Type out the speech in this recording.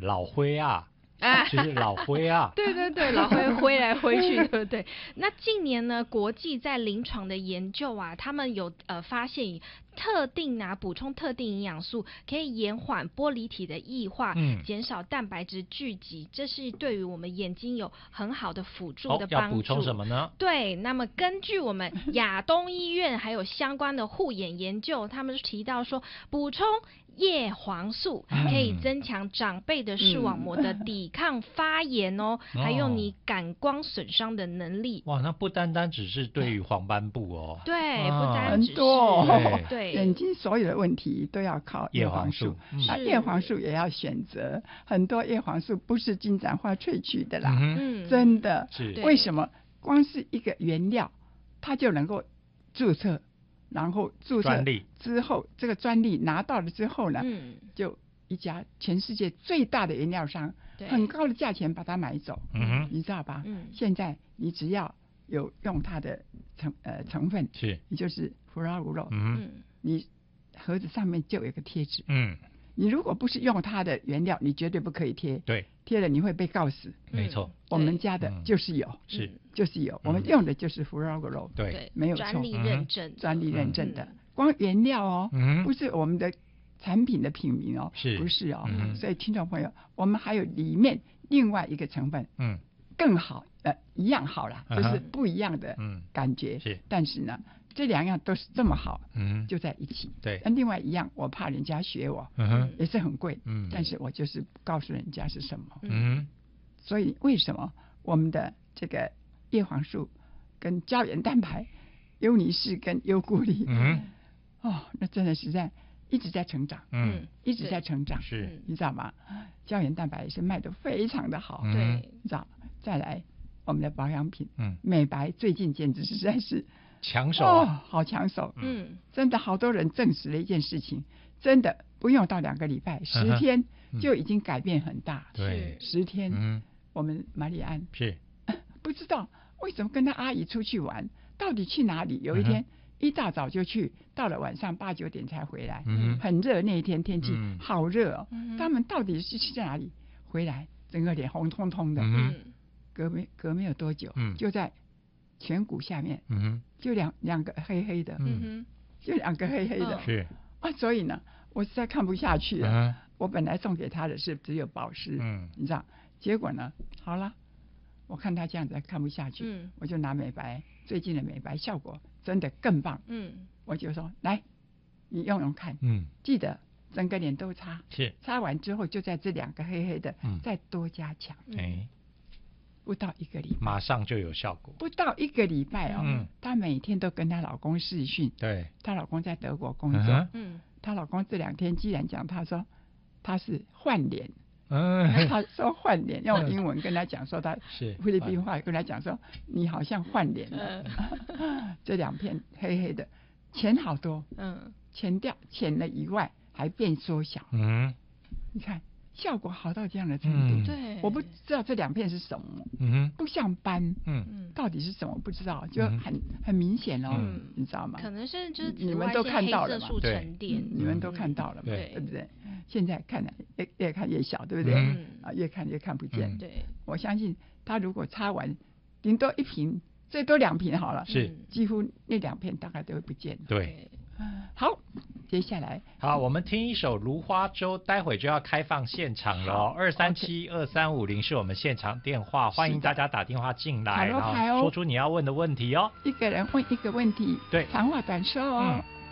老灰啊。就是老灰啊， 对对对，老灰挥来挥去，对不对？那近年呢，国际在临床的研究啊，他们有发现补充特定营养素可以延缓玻璃体的异化，减少蛋白质聚集，这是对于我们眼睛有很好的辅助的帮助。 要补充什么呢？ 对，那么根据我们亚东医院还有相关的护眼研究，他们提到说，补充叶黄素可以增强长辈的视网膜的抵抗发炎哦，还有你感光损伤的能力。 哇，那不单单只是对于黄斑部哦， 对，不单只是很多对眼睛所有的问题都要靠叶黄素。那叶黄素也要选择，很多叶黄素不是金盏花萃取的啦，真的。为什么？光是一个原料，它就能够注册。然后注册之后，这个专利拿到了之后呢，就一家全世界最大的原料商，很高的价钱把它买走，你知道吧？现在你只要有用它的成分，也就是福拉无肉，你盒子上面就有一个贴纸，你如果不是用它的原料，你绝对不可以贴， 对， 贴了你会被告死。 没错， 我们家的就是有，就是有，我们用的就是福拉无肉， 对， 没有错， 专利认证， 专利认证的，光原料哦，不是我们的产品的品名哦，不是哦，所以听众朋友，我们还有里面另外一个成分，更好，一样好啦，就是不一样的感觉，但是呢。这两样都是这么好，就在一起。 对， 那另外一样，我怕人家学我，也是很贵，但是我就是告诉人家是什么，所以为什么我们的这个叶黄素跟胶原蛋白、优尼氏跟优固力，那真的是一直在成长，一直在成长， 是， 你知道吗？胶原蛋白也是卖得非常的好， 对， 你知道？再来我们的保养品，美白最近简直实在是。 抢手好抢手，真的好多人证实了一件事情，真的不用到2个礼拜，10天就已经改变很大， 对 ，10天，我们玛丽安是不知道为什么跟他阿姨出去玩，到底去哪里？有一天一大早就去，到了晚上8、9点才回来，很热，那一天天气好热哦，他们到底是去哪里？回来整个脸红彤彤的，隔没有多久，就在颧骨下面，就两个黑黑的，就2个黑黑的， 是啊，所以呢，我实在看不下去了。我本来送给他的是只有保湿，你知道，结果呢，好了，我看他这样子看不下去，我就拿美白，最近的美白效果真的更棒，我就说来，你用用看，记得整个脸都擦，擦完之后就在这2个黑黑的再多加强，不到1个礼拜， 马上就有效果。 不到1个礼拜哦，她每天都跟她老公视讯。 对， 她老公在德国工作。她老公这2天既然讲，她说她是换脸。她说换脸，用英文跟她讲说，她菲律宾话跟她讲说，你好像换脸了。这2片黑黑的，浅好多。浅了以外还变缩小。你看。效果好到这样的程度， 对， 我不知道这2片是什么，不像斑，到底是什么不知道，就很明显哦，你知道吗？ 可能是就是你们都看到了嘛， 沉淀， 你们都看到了嘛，对不对？现在看来越看越小，对不对？越看越看不见。 对， 我相信他如果擦完，顶多1瓶，最多2瓶好了，几乎那2片大概都会不见。 对。 好，接下来好，我们听一首《芦花粥》，待会就要开放现场了哦。2372350是我们现场电话，欢迎大家打电话进来，然后说出你要问的问题哦。 一个人问一个问题， 对， 长话短说哦。